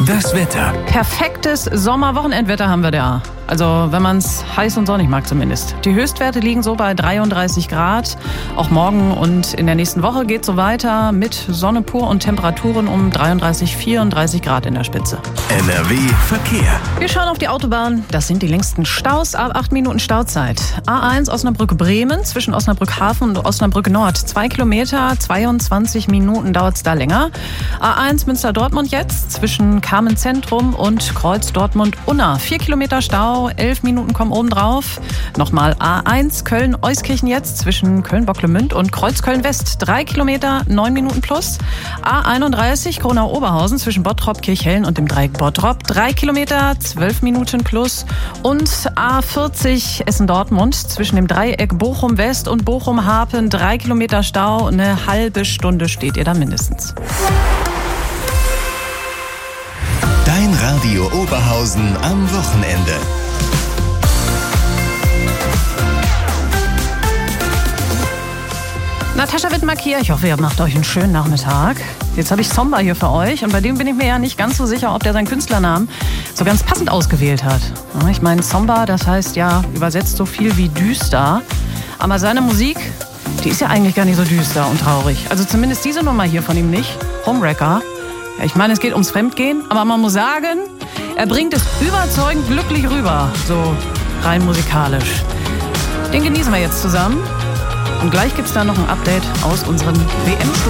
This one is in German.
Das Wetter. Perfektes Sommerwochenendwetter haben wir da. Also wenn man es heiß und sonnig mag zumindest. Die Höchstwerte liegen so bei 33 Grad. Auch morgen und in der nächsten Woche geht es so weiter mit Sonne pur und Temperaturen um 33, 34 Grad in der Spitze. NRW Verkehr. Wir schauen auf die Autobahn. Das sind die längsten Staus ab 8 Minuten Stauzeit. A1 Osnabrück-Bremen zwischen Osnabrück-Hafen und Osnabrück-Nord. 2 Kilometer, 22 Minuten dauert es da länger. A1 Münster-Dortmund jetzt zwischen Kamen-Zentrum und Kreuz Dortmund-Unna. 4 Kilometer Stau. 11 Minuten kommen oben drauf. Nochmal A1 Köln-Euskirchen jetzt zwischen Köln-Bocklemünd und Kreuz-Köln-West. 3 Kilometer, 9 Minuten plus. A31 Kronau-Oberhausen zwischen Bottrop, Kirchhellen und dem Dreieck Bottrop. 3 Kilometer, 12 Minuten plus. Und A40 Essen-Dortmund zwischen dem Dreieck Bochum-West und Bochum-Hapen. 3 Kilometer Stau. Eine halbe Stunde steht ihr da mindestens. Dein Radio Oberhausen am Wochenende. Natascha Wittmark hier. Ich hoffe, ihr macht euch einen schönen Nachmittag. Jetzt habe ich Somba hier für euch und bei dem bin ich mir ja nicht ganz so sicher, ob der seinen Künstlernamen so ganz passend ausgewählt hat. Ich meine, Somba, das heißt ja übersetzt so viel wie düster. Aber seine Musik, die ist ja eigentlich gar nicht so düster und traurig. Also zumindest diese Nummer hier von ihm nicht. Homewrecker. Ja, ich meine, es geht ums Fremdgehen, aber man muss sagen, er bringt es überzeugend glücklich rüber. So rein musikalisch. Den genießen wir jetzt zusammen. Und gleich gibt's da noch ein Update aus unseren WM-Studios.